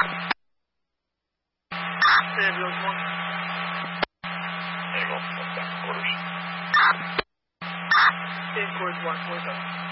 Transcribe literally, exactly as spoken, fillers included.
Ambulance one. Eagle, one seven quarters. In quarters one, four seven.